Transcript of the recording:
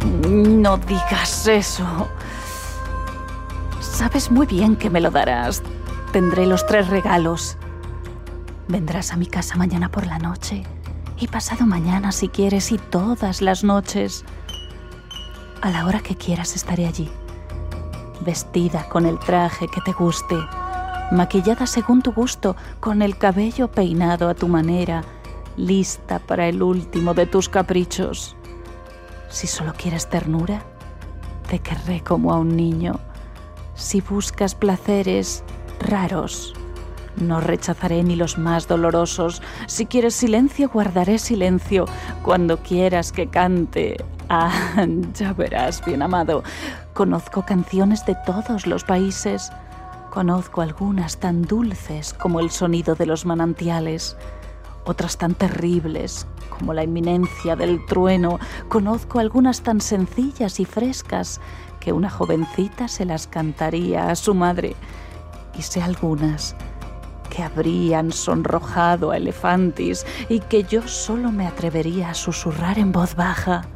No digas eso. Sabes muy bien que me lo darás. Tendré los 3 regalos. Vendrás a mi casa mañana por la noche y pasado mañana si quieres y todas las noches. A la hora que quieras estaré allí, vestida con el traje que te guste, maquillada según tu gusto, con el cabello peinado a tu manera, lista para el último de tus caprichos. Si solo quieres ternura, te querré como a un niño. Si buscas placeres raros, no rechazaré ni los más dolorosos. Si quieres silencio, guardaré silencio. Cuando quieras que cante, ya verás, bien amado. Conozco canciones de todos los países. Conozco algunas tan dulces como el sonido de los manantiales, otras tan terribles como la inminencia del trueno. Conozco algunas tan sencillas y frescas que una jovencita se las cantaría a su madre. Y sé algunas que habrían sonrojado a elefantes y que yo solo me atrevería a susurrar en voz baja.